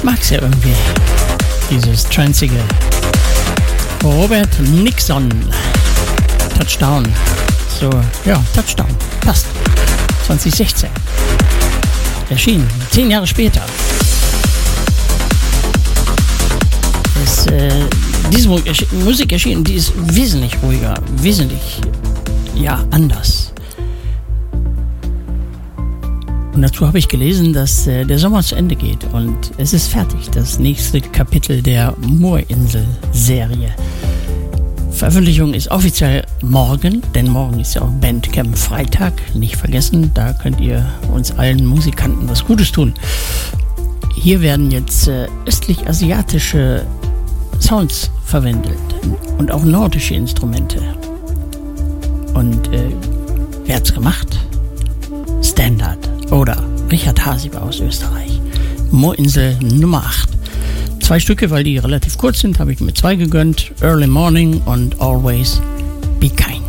Ich mag's ja irgendwie, dieses Tranzige. Robert Nixon, Touchdown. So, ja, Touchdown, passt. 2016. Erschienen, 10 Jahre später. Diese Musik erschienen, die ist wesentlich ruhiger, wesentlich, anders. Und dazu habe ich gelesen, dass der Sommer zu Ende geht und es ist fertig, das nächste Kapitel der Moorinsel-Serie. Veröffentlichung ist offiziell morgen, denn morgen ist ja auch Bandcamp Freitag, nicht vergessen, da könnt ihr uns allen Musikanten was Gutes tun. Hier werden jetzt östlich-asiatische Sounds verwendet und auch nordische Instrumente. Und wer hat's gemacht? Standard oder Richard Hasiber aus Österreich. Moorinsel Nummer 8. 2 Stücke, weil die relativ kurz sind, habe ich mir 2 gegönnt. Early Morning und Always Be Kind.